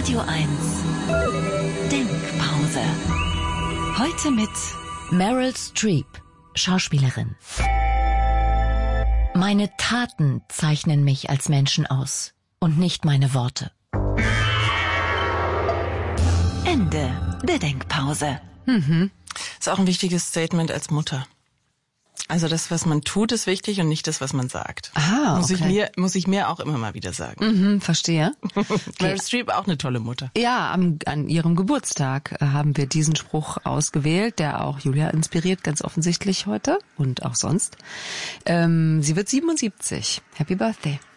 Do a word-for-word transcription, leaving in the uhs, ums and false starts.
Radio eins Denkpause. Heute mit Meryl Streep, Schauspielerin. Meine Taten zeichnen mich als Menschen aus und nicht meine Worte. Ende der Denkpause. Mhm. Ist auch ein wichtiges Statement als Mutter. Also das, was man tut, ist wichtig und nicht das, was man sagt. Ah, okay. Muss ich mir, muss ich mir auch immer mal wieder sagen. Mhm, verstehe. Meryl Streep auch eine tolle Mutter. Ja, am, an ihrem Geburtstag haben wir diesen Spruch ausgewählt, der auch Julia inspiriert, ganz offensichtlich heute und auch sonst. Ähm, sie wird siebenundsiebzig. Happy Birthday.